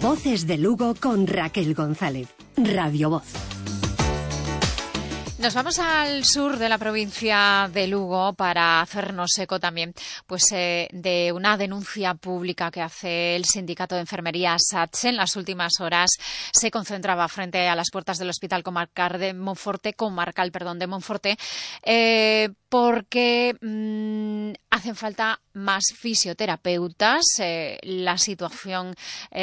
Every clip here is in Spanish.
Voces de Lugo con Raquel González. Radio Voz. Nos vamos al sur de la provincia de Lugo para hacernos eco también de una denuncia pública que hace el sindicato de enfermería SATSE. En las últimas horas se concentraba frente a las puertas del Hospital Comarcal de Monforte, porque hacen falta más fisioterapeutas. La situación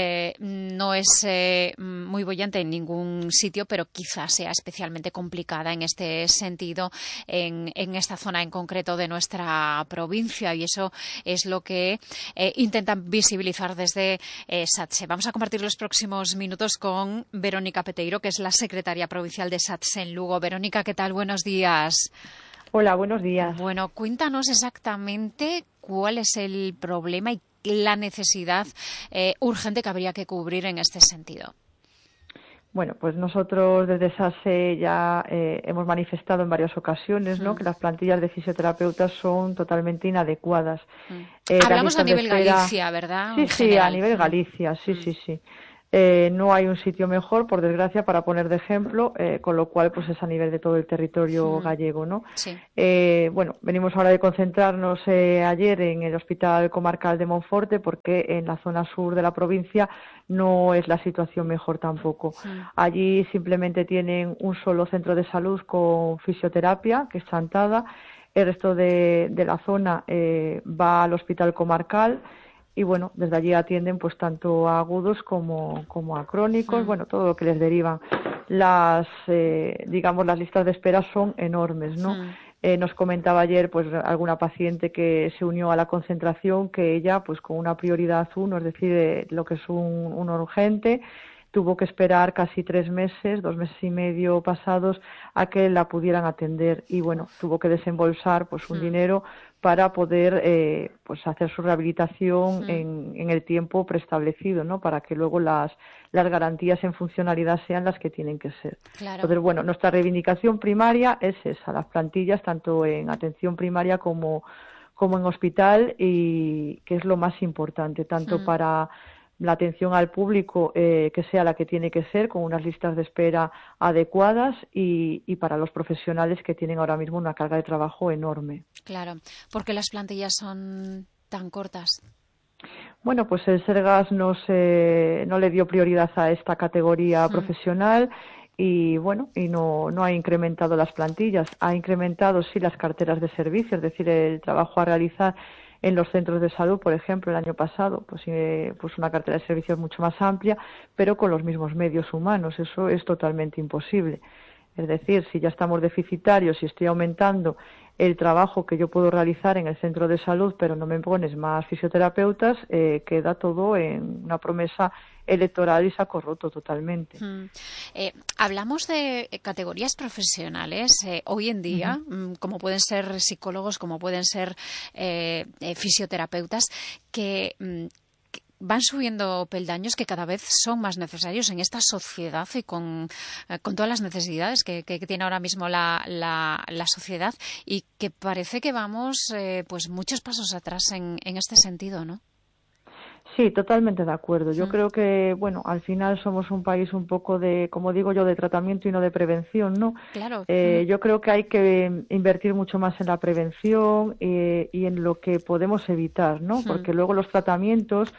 no es muy boyante en ningún sitio, pero quizás sea especialmente complicada en este sentido en esta zona en concreto de nuestra provincia, y eso es lo que intentan visibilizar desde SATSE. Vamos a compartir los próximos minutos con Verónica Peteiro, que es la secretaria provincial de SATSE en Lugo. Verónica, ¿qué tal? Buenos días. Hola, buenos días. Bueno, cuéntanos exactamente cuál es el problema y la necesidad urgente que habría que cubrir en este sentido. Bueno, pues nosotros desde SATSE ya hemos manifestado en varias ocasiones, ¿no?, que las plantillas de fisioterapeutas son totalmente inadecuadas. Hablamos a nivel Galicia, ¿verdad? Sí, a nivel Galicia, sí. No hay un sitio mejor, por desgracia, para poner de ejemplo, con lo cual pues es a nivel de todo el territorio gallego, ¿no? Sí. Bueno, venimos ahora de concentrarnos ayer en el Hospital Comarcal de Monforte, porque en la zona sur de la provincia no es la situación mejor tampoco. Allí simplemente tienen un solo centro de salud con fisioterapia, que es Chantada. El resto de la zona va al Hospital Comarcal. Y bueno, desde allí atienden pues tanto a agudos como a crónicos, bueno, todo lo que les derivan. Las listas de espera son enormes, ¿no? Nos comentaba ayer pues alguna paciente que se unió a la concentración que ella pues con una prioridad 1, es decir, lo que es un urgente, tuvo que esperar casi 3 meses, 2 meses y medio pasados, a que la pudieran atender, y bueno, tuvo que desembolsar pues un dinero para poder pues hacer su rehabilitación en el tiempo preestablecido, ¿no?, para que luego las garantías en funcionalidad sean las que tienen que ser. Claro. Entonces, bueno, nuestra reivindicación primaria es esa, las plantillas tanto en atención primaria como en hospital, y que es lo más importante, tanto para la atención al público, que sea la que tiene que ser, con unas listas de espera adecuadas, y para los profesionales que tienen ahora mismo una carga de trabajo enorme. Claro, ¿por qué las plantillas son tan cortas? Bueno, pues el Sergas no le dio prioridad a esta categoría profesional, y bueno, no ha incrementado las plantillas. Ha incrementado sí las carteras de servicio, es decir, el trabajo a realizar en los centros de salud, por ejemplo, el año pasado, pues una cartera de servicios mucho más amplia, pero con los mismos medios humanos. Eso es totalmente imposible. Es decir, si ya estamos deficitarios y estoy aumentando el trabajo que yo puedo realizar en el centro de salud, pero no me pones más fisioterapeutas, queda todo en una promesa electoral y saco roto totalmente. Hablamos de categorías profesionales hoy en día, como pueden ser psicólogos, como pueden ser fisioterapeutas, que van subiendo peldaños, que cada vez son más necesarios en esta sociedad y con todas las necesidades que tiene ahora mismo la sociedad, y que parece que vamos pues muchos pasos atrás en este sentido, ¿no? Sí, totalmente de acuerdo. Yo creo que, bueno, al final somos un país un poco de, como digo yo, de tratamiento y no de prevención, ¿no? Claro. Yo creo que hay que invertir mucho más en la prevención y en lo que podemos evitar, ¿no? Porque luego los tratamientos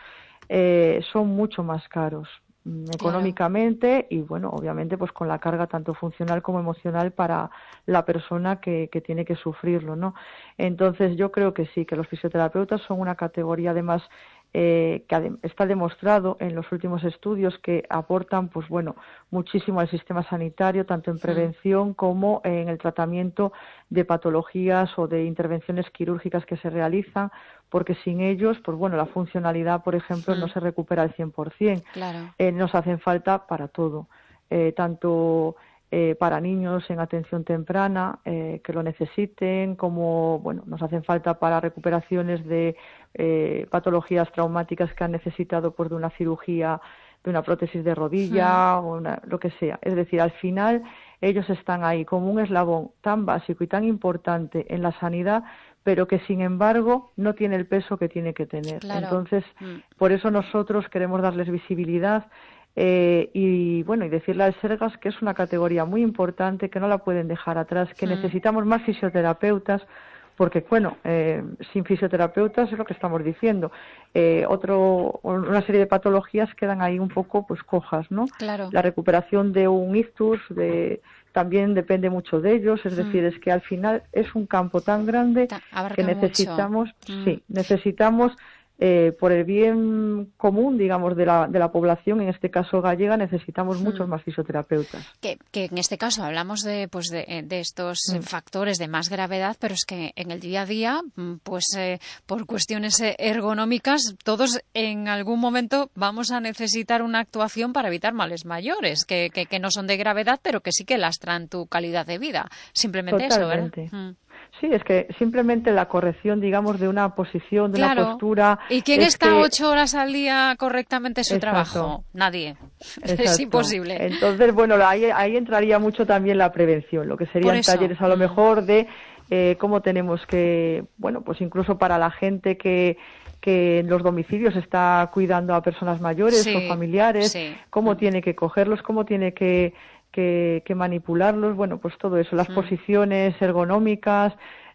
son mucho más caros económicamente, y bueno, obviamente pues con la carga tanto funcional como emocional para la persona que tiene que sufrirlo, ¿no? Entonces yo creo que sí, que los fisioterapeutas son una categoría además que está demostrado en los últimos estudios que aportan pues bueno muchísimo al sistema sanitario, tanto en prevención como en el tratamiento de patologías o de intervenciones quirúrgicas que se realizan, porque sin ellos pues bueno la funcionalidad, por ejemplo, no se recupera al 100%. Claro. Nos hacen falta para todo, tanto para niños en atención temprana que lo necesiten, como bueno nos hacen falta para recuperaciones de patologías traumáticas que han necesitado pues de una cirugía, de una prótesis de rodilla o lo que sea. Es decir, al final ellos están ahí como un eslabón tan básico y tan importante en la sanidad, pero que sin embargo no tiene el peso que tiene que tener. Claro. Entonces, por eso nosotros queremos darles visibilidad y decirle al Sergas que es una categoría muy importante, que no la pueden dejar atrás, que necesitamos más fisioterapeutas, porque sin fisioterapeutas es lo que estamos diciendo. Una serie de patologías quedan ahí un poco pues cojas, ¿no? Claro. La recuperación de un ictus también depende mucho de ellos, es decir, es que al final es un campo tan grande que necesitamos, necesitamos por el bien común, digamos, de la población, en este caso gallega, necesitamos muchos más fisioterapeutas. Que en este caso hablamos de estos factores de más gravedad, pero es que en el día a día, por cuestiones ergonómicas, todos en algún momento vamos a necesitar una actuación para evitar males mayores, que no son de gravedad, pero que sí que lastran tu calidad de vida. Simplemente Totalmente. Eso, ¿verdad? Sí, es que simplemente la corrección, digamos, de una posición, de una postura... ¿Y quién está 8 horas al día correctamente en su trabajo? Nadie. Exacto. Es imposible. Entonces, ahí entraría mucho también la prevención, lo que serían talleres a lo mejor de cómo tenemos que, pues incluso para la gente que en los domicilios está cuidando a personas mayores o familiares, cómo tiene que cogerlos, cómo tiene que manipularlos, pues todo eso, las posiciones ergonómicas,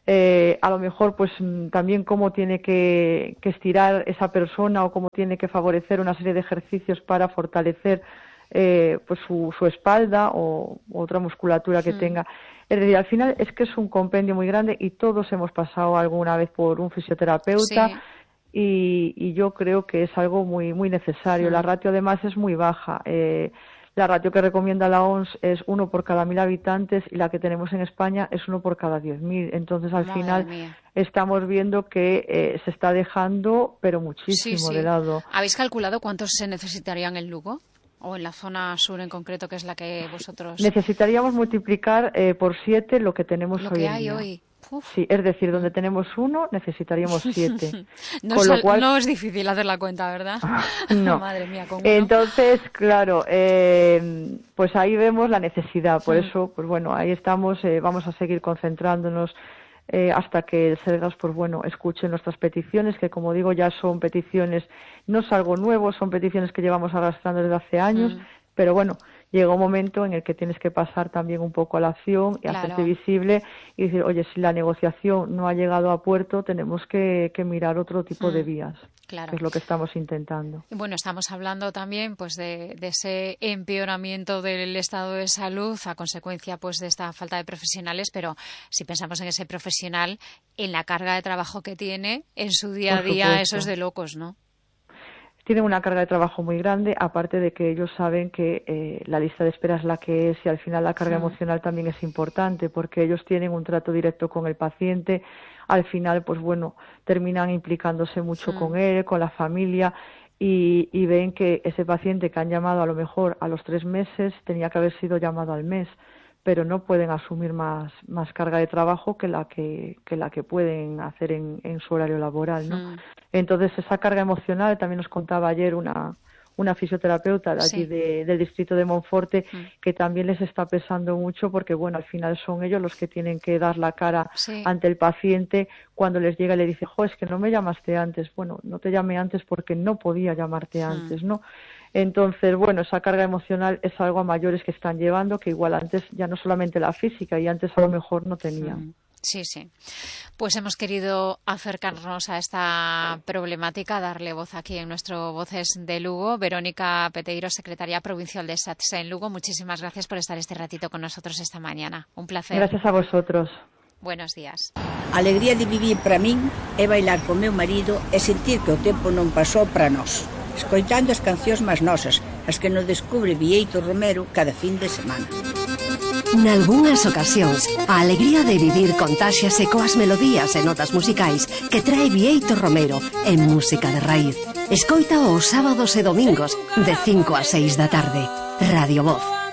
a lo mejor pues también cómo tiene que estirar esa persona o cómo tiene que favorecer una serie de ejercicios para fortalecer pues su espalda o otra musculatura que tenga. Es decir, al final es que es un compendio muy grande y todos hemos pasado alguna vez por un fisioterapeuta y yo creo que es algo muy, muy necesario. La ratio además es muy baja. La ratio que recomienda la OMS es 1 por cada 1.000 habitantes y la que tenemos en España es 1 por cada 10.000. Entonces, al final, estamos viendo que se está dejando, pero muchísimo de lado. ¿Habéis calculado cuántos se necesitarían en Lugo? ¿O en la zona sur en concreto, que es la que vosotros...? Necesitaríamos multiplicar por 7 lo que tenemos hoy. Lo que hay hoy. Sí, es decir, donde tenemos 1 necesitaríamos 7. Con lo cual... no es difícil hacer la cuenta, ¿verdad? No. Madre mía, ¿cómo Entonces, claro, pues ahí vemos la necesidad. Por eso, ahí estamos. Vamos a seguir concentrándonos hasta que el Sergas, escuche nuestras peticiones, que como digo, ya son peticiones, no es algo nuevo, son peticiones que llevamos arrastrando desde hace años, pero llega un momento en el que tienes que pasar también un poco a la acción y hacerte visible y decir, oye, si la negociación no ha llegado a puerto, tenemos que mirar otro tipo de vías, que es lo que estamos intentando. Bueno, estamos hablando también de ese empeoramiento del estado de salud a consecuencia de esta falta de profesionales, pero si pensamos en ese profesional, en la carga de trabajo que tiene en su día a día, eso es de locos, ¿no? Tienen una carga de trabajo muy grande, aparte de que ellos saben que la lista de espera es la que es y al final la carga emocional también es importante porque ellos tienen un trato directo con el paciente, al final terminan implicándose mucho con él, con la familia y ven que ese paciente que han llamado a lo mejor a los 3 meses tenía que haber sido llamado al mes, pero no pueden asumir más carga de trabajo que la que pueden hacer en su horario laboral, ¿no? Entonces esa carga emocional, también nos contaba ayer una fisioterapeuta de allí del distrito de Monforte, que también les está pesando mucho porque al final son ellos los que tienen que dar la cara ante el paciente cuando les llega y le dice, es que no me llamaste antes. No te llamé antes porque no podía llamarte antes, ¿no? Entonces, esa carga emocional es algo a mayores que están llevando, que igual antes ya no solamente la física, y antes a lo mejor no tenían. Sí. Pues hemos querido acercarnos a esta problemática, darle voz aquí en nuestro Voces de Lugo. Verónica Peteiro, secretaria provincial de SATSE en Lugo, muchísimas gracias por estar este ratito con nosotros esta mañana. Un placer. Gracias a vosotros. Buenos días. A alegría de vivir para min é bailar con meu marido e sentir que o tempo non pasou para nós, escoitando as cancións máis nosas, as que nos descubre Bieito Romero cada fin de semana. Nalgúnas ocasións, a alegría de vivir contáxiase coas melodías e notas musicais que trae Bieito Romero en Música de Raíz. Escoita os sábados e domingos de 5 a 6 da tarde. Radio Voz.